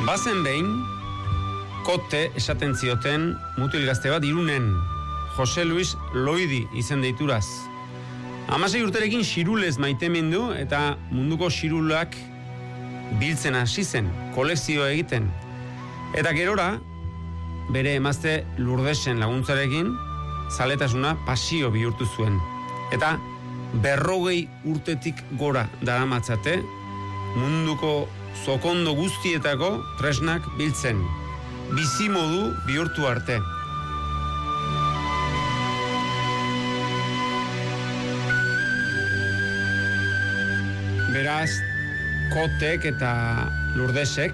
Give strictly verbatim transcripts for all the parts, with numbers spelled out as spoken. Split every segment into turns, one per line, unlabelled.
Bazen behin, kote esaten zioten mutil gazte bat Irunen, Jose Luis Loidi izen deituraz. Hamasei urterekin xirulez maitemindu eta munduko xirulak biltzen hasi zen, kolekzio egiten. Eta gerora, bere emazte Lurdesen laguntzarekin, zaletasuna pasio bihurtu zuen. Eta berrogei urtetik gora daramatzate, munduko zokondo guztietako tresnak biltzen. Bizimodu bihurtu arte. Beraz, Kotek eta Lurdesek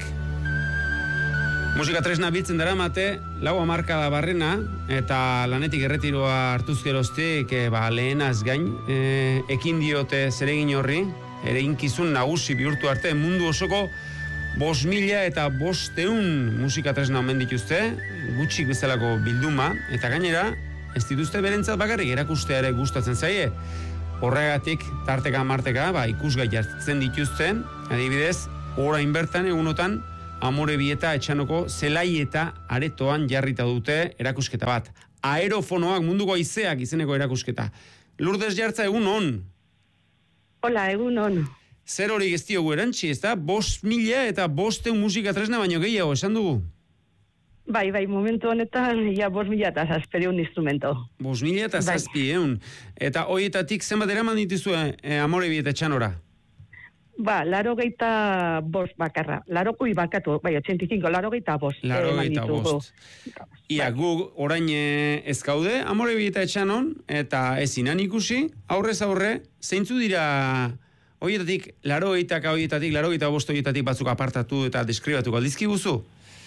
musika tresna biltzen daramate, lau hamarkada barrena, eta lanetik erretiroa hartuz geroztik, e, ba, lehenaz gain, e, ekin diote zeregin horri, ere inkizun nagusi bihurtu arte, mundu osoko bost mila eta bosteun musika tresna omen dituzte, gutxik bezalako bilduma, eta gainera, ez dituzte berentzat bakarrik erakustea ere gustatzen zaie. Horregatik, tarteka marteka, ba, ikusgai jartzen dituzten, adibidez, orain bertan egunotan, Amore Bieta Etxanoko zelai eta aretoan jarrita dute erakusketa bat. Aerofonoak munduko haizeak izeneko erakusketa. Lourdes Jartza, egun on?
Hola, egun on.
Zer hori geztiogu erantzi, ez da? Bost mila eta bosteun musika tresna baino gehiago, esan dugu?
Bai, bai, momentu honetan, ja, bost mila eta zazpireun instrumento. Bost
mila eta zazpireun. Eta horietatik zenbat eraman dituzue eh, Amore Bieta Etxanora?
Ba, laro geita bost bakarra. Larokui bakatu, bai, otxentikinko, laro geita bost.
Laro geita bost. Ia, gu orain ez gaude, Amore Bieta Etxanon, eta ezinan ikusi, aurrez aurre, zeintzu dira horietatik, laro geitaka horietatik, laro geita bost horietatik batzuk apartatu eta deskribatuko aldizki guzu?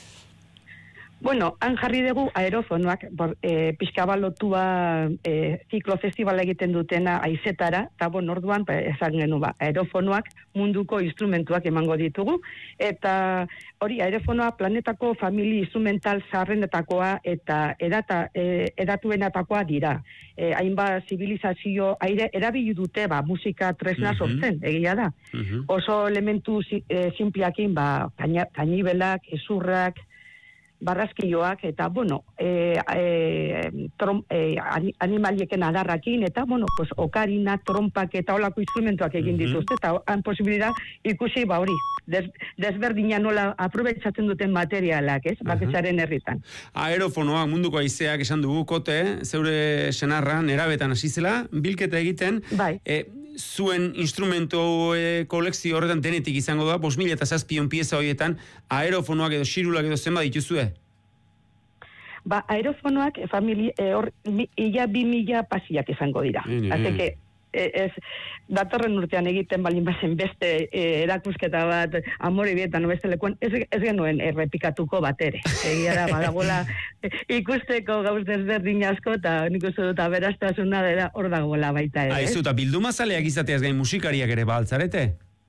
Bueno, han jarri dugu aerofonoak, e, pixka balotua e, ziklofestivala egiten dutena aizetara, eta bon, orduan, ba, esan genu ba, aerofonoak munduko instrumentuak emango ditugu, eta hori, aerofonoa planetako famili instrumental zaharrenetakoa eta edata, e, edatuenetakoa dira. E, hainba zibilizazio aire erabili dute ba, musika tresna uh-huh. sortzen, egia da. Uh-huh. Oso elementu e, simpliakin, ba, kainibelak, ezurrak, barrazkioak, eta, bueno, e, e, trom, e, animalieken adarrakin, eta, bueno, pues, okarina, trompak, eta olako instrumentuak egin dituzte, eta han posibilidad ikusi, ba, hori, des, desberdina nola aprobetsatzen duten materialak, ez, baketzaren herritan.
Aerofonoak munduko haizeak esan dugu, Kote, zeure senarra, nerabetan hasi zela, bilketa egiten,
bai.
E, zuen instrumento e, kolekzio horretan denetik izango da, bost mila eta zazpion pieza horietan, aerofonoak edo xirulak edo zenba dituzue?
Ba, aerofonoak, familia, e, or, mi, ia bi mila pasiak izango dira. Azeke, ez, datorren urtean egiten balin bazen beste e, erakusketa bat Amore Bieta no beste lekuan, ez, ez genuen errepikatuko bat ere. Egia da, badagoela ikusteko gauz desberdin asko, eta nik uste dut aberastasuna dela hor dagoela baita ere.
Aizu, eta bildumazaleak izateaz gain musikariak ere baltzarete?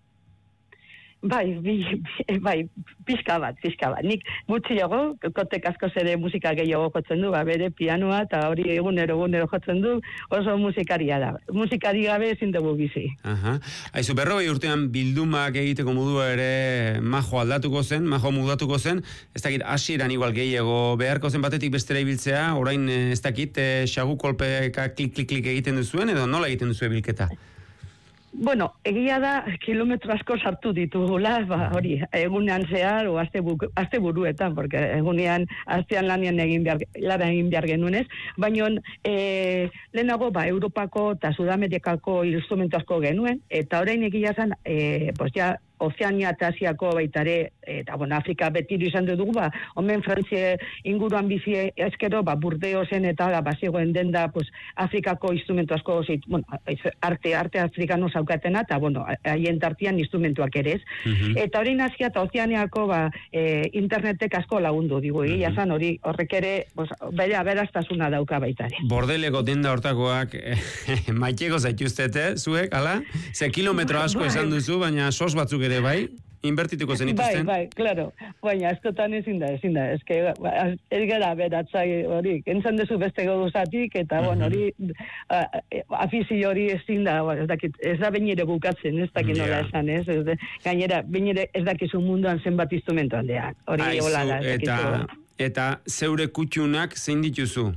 Bai, bi, bai, pixka bat, pixka bat. Nik gutxiago, Kotek askoz ere musika gehiago jotzen du, ba, bere pianoa, eta hori egunero egunero jotzen du, oso musikaria da. Musikari gabe ezin dugu bizi.
Aha. Aizu, berrogei urtean bildumak egiteko modua ere majo aldatuko zen, majo mudatuko zen, ez dakit hasieran igual gehiago beharko zen batetik bestera ibiltzea, orain ez dakit, eh, xagu kolpeka klik-klik-klik egiten duzuen, edo nola egiten duzue bilketa?
Bueno, egia da, kilometro asko sartu ditugula, ba, hori, egunean zehar, o azte, bu, azte buruetan, porque egunean, aztean lanian egin behar, lara egin behar genunez, baina e, lehenago, ba, Europako eta Sudamerikako instrumentu asko genuen, eta orain egia zen, e, pues ja, Ozeania eta Asiako baitare, eta bueno, Afrika betiru izan dugu, ba, omen Frantzia inguruan bizi ezkero, ba, Burdeosen eta ba, bazegoen denda, pues, Afrikako instrumentu asko, zit, bueno, arte, arte afrikano zaukatena, eta bueno, haien tartian instrumentuak ere ez. Uh-huh. Eta hori Asia eta Ozeaniako, ba, e, internetek asko lagundu, digu, uh-huh. Ia zan hori, horrek ere, pues, bere aberastasuna dauka baitare.
Bordeleko denda hortakoak, maiteko zaituztete, zuek, ala? Ze kilometro asko esan duzu, baina sos batzuk ere bai? inbertituko zenituzten.
Bai, bai, claro. Baina, askotan ezin da, ezin da. Ez que, ez gara beratzai hori, entzan dezu beste goduzatik, eta, bueno, hori, afizi hori ezin da, ez dakit, ez da bainere bukatzen, ez dakit nola esan, ez? Gainera, bainere ez dakizu munduan zenbat instrumentu aldean. Hori, hola da, ez dakizu.
Eta zeure kutxunak zein dituzu?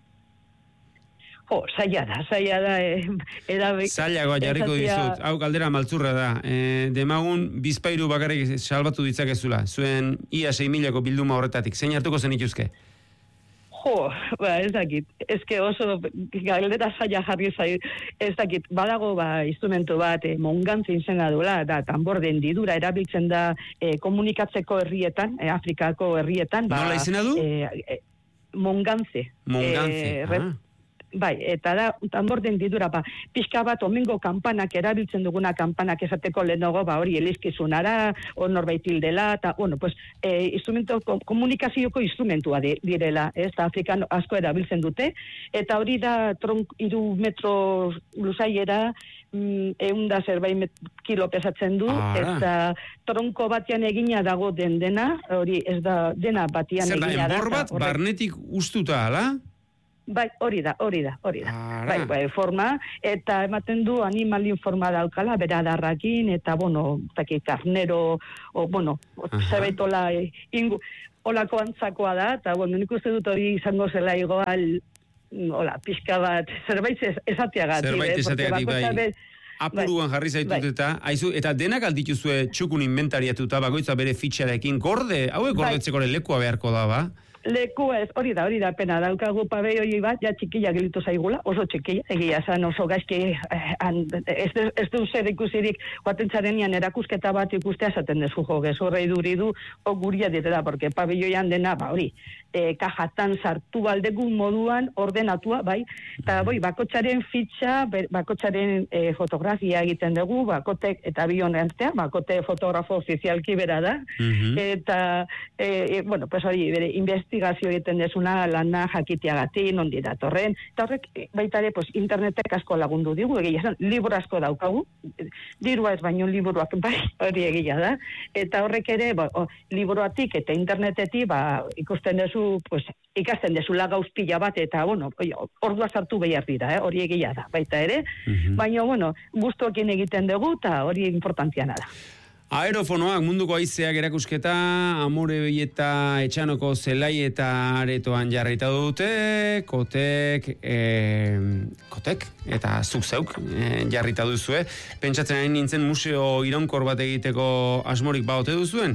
Jo, zaila da, zaila da. Eh,
Zailagoa jarriko dizut. Hau galdera maltzurra da. E, demagun bizpairu bakarrik salbatu ditzakezula. Zuen ia sei milako bilduma horretatik. Zein hartuko zenituzke?
Jo, ba, ez dakit. Ez que oso galdera zaila jarri zai. Ez dakit, badago ba, instrumentu bat, eh, mongantze izena duela, da tamborden didura erabiltzen da eh, komunikatzeko herrietan, eh, Afrikako herrietan. Ba,
nola izena du?
Eh, eh, mongantze.
Mongantze,
eh, ah. Bai, eta da, tamborden didura, ba, pixka bat, omengo kanpanak, erabiltzen duguna kanpanak esateko lehenago, ba, hori elizkizunara, o norbait hildela, eta, bueno, pues, e, instrumento, komunikazioko instrumentua di, direla, ez, da, Afrikan asko erabiltzen dute, eta hori da, tronk, iru metro luzaiera, mm, eunda zerbait kilo pesatzen du, ah, eta tronko batean egina dago den dena, hori ez da, dena batean
egina da. Zer da, enbor bat,
horre...
barnetik ustuta, ala?
Bai, hori da, hori da, hori da. Bai, bai, forma, eta ematen du animalin forma daukala, bera darrakin, eta, bueno, taki karnero, o, bueno, zerbait hola, ingu, holako antzakoa da, eta, bueno, nik uste dut hori izango zela igual, hola, pixka bat, zerbait esateagatik.
Zerbait esateagatik, bai. Apuruan jarri zaitut bai. eta, aizu, eta denak aldituzue txukun inventariatuta, bakoitza bere fitxarekin, gorde, hauek gordetzeko bai. Lekua beharko da, ba?
Leku ez, hori da, hori da, pena, daukagu pabeioi bat, ja txikilla gelitu zaigula, oso txikilla, egia zan oso gaizki, eh, an, ez, ez du zer ikusirik, guaten zarenian erakusketa bat ikustea esaten dezu jo, gezorrei duri du, o guria ditela, porque pabeioian dena, ba, hori, eh, kajatan sartu baldegun moduan ordenatua, bai, eta boi, bakotxaren fitxa, bakotxaren eh, fotografia egiten dugu, bakotek, eta bion artea, bakote fotografo ofizialki bera da, mm-hmm. eta, eh, bueno, pues hori, bere, investigazio egiten desuna lana jakiteagatik, nondi datorren, eta horrek baita ere, pues, internetek asko lagundu digu, egia esan, libro asko daukagu, dirua ez baino liburuak, bai, hori egia da, eta horrek ere, ba, o, liburuatik eta internetetik, ba, ikusten dezu, pues, ikasten dezu lagauz pila bat, eta, bueno, ordua sartu behar dira, eh, hori egia da, baita ere, mm-hmm. baina, bueno, gustoekin egiten dugu, eta hori importantiana da.
Aerofonoak munduko haizeak erakusketa, Amore eta Etxanoko zelai eta aretoan jarraita dute, kotek, e, kotek, eta zuk zeuk e, jarrita duzue. Pentsatzen hain nintzen museo iraunkor bat egiteko asmorik baote duzuen?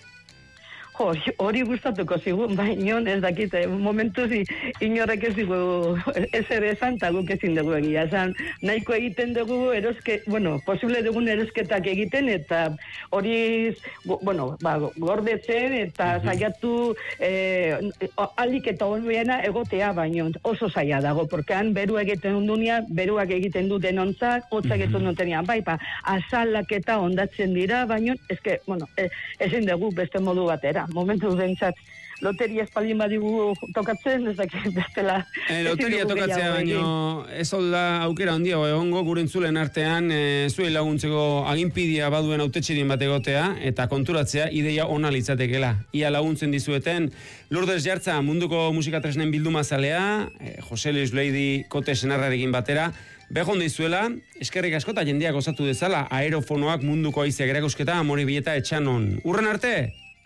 Jo, hori gustatuko zigun, baina ez dakit, momentuz inorrek ez dugu ez ere esan, eta guk ezin dugu egia. Esan, nahiko egiten dugu eroske, bueno, posible dugun erosketak egiten, eta hori, bueno, ba, gordetzen, eta uh-huh. saiatu eh, alik eta onbiena egotea, baina oso zaila dago, porque han beru egiten undunia, beruak egiten du denontzak, hotzak uh-huh. egiten dutenian, bai, pa, azalak eta ondatzen dira, baina, eske, bueno, ezin dugu beste modu batera. Momentu bentsat, loteria espaldin badigu tokatzen, ez dakit bestela. E, loteria tokatzea baino, ez holda aukera handiago egongo, gure entzulen artean, e, zuei laguntzeko aginpidia baduen autetxerin bat egotea, eta konturatzea ideia ona litzatekela. Ia laguntzen dizueten, Lourdes Jartza, munduko musika tresnen bilduma zalea, e, Jose Luis Leidi kote senarrarekin batera, behon dizuela, eskerrik asko eta jendeak osatu dezala, aerofonoak munduko haizeak erakusketa, Amore Bileta Etxanon. Urren arte!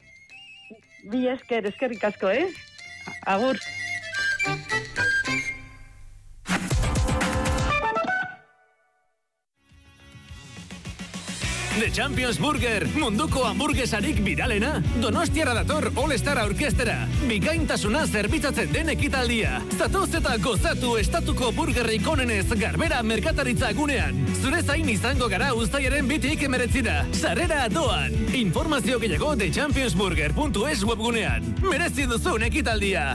Bi esker, eskerrik asko, eh? Agur.
The Champions Burger, munduko hamburguesarik viralena. Donostiara dator All-Star Orkestera. Bikaintasuna zerbitzatzen den ekitaldia. Zatoz eta gozatu estatuko burgerrik onenez Garbera merkataritza gunean. Zure zain izango gara uztailaren bitik emeretzira. Sarrera doan. Informazio gehiago the champions burger puntu es webgunean. Merezi duzun ekitaldia.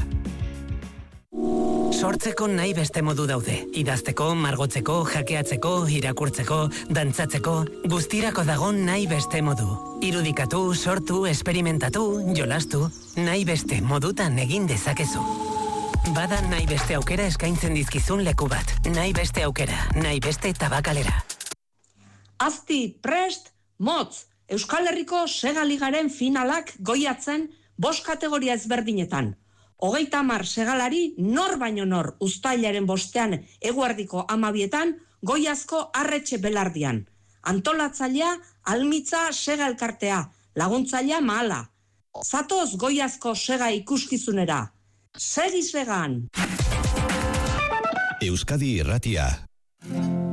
Sortzeko nahi beste modu daude. Idazteko, margotzeko, jakeatzeko, irakurtzeko, dantzatzeko, guztirako dago nahi beste modu. Irudikatu, sortu, esperimentatu, jolastu, nahi beste modutan egin dezakezu. Bada nahi beste aukera eskaintzen dizkizun leku bat. Nahi beste aukera, nahi beste tabakalera.
Azti, prest, motz, Euskal Herriko segaligaren finalak goiatzen bost kategoria ezberdinetan. Hogeita hamar segalari nor baino nor uztailaren bostean eguerdiko amabietan goiazko arretxe belardian. Antolatzailea Almitza Sega Elkartea, laguntzailea Mahala. Zatoz goiazko sega ikuskizunera. Segi segan!
Euskadi Irratia.